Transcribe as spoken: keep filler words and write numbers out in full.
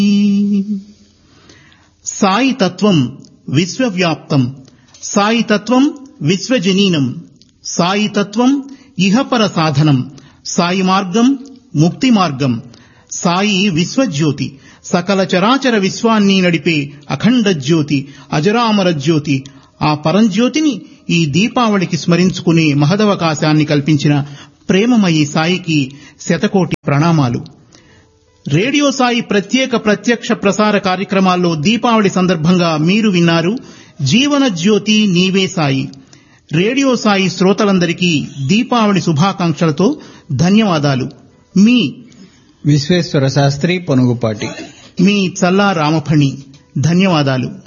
సాయి తత్వం విశ్వవ్యాప్తం, సాయి తత్వం విశ్వజనీనం, సాయి తత్వం ఇహపర సాధనం, సాయి మార్గం ముక్తి మార్గం. సాయి విశ్వజ్యోతి, సకల చరాచర విశ్వాన్ని నడిపే అఖండ జ్యోతి, అజరామర జ్యోతి. ఆ పరంజ్యోతిని ఈ దీపావళికి స్మరించుకునే మహదవకాశాన్ని కల్పించిన ప్రేమమయి సాయికి శతకోటి ప్రణామాలు. రేడియో సాయి ప్రత్యేక ప్రత్యక్ష ప్రసార కార్యక్రమాల్లో దీపావళి సందర్భంగా మీరు విన్నారు జీవన జ్యోతి నీవే సాయి. రేడియో సాయి శ్రోతలందరికీ దీపావళి శుభాకాంక్షలతో ధన్యవాదాలు. మీ విశ్వేశ్వర శాస్త్రి పొనుగుపాటి. మీ చల్లా రామఫణి. ధన్యవాదాలు.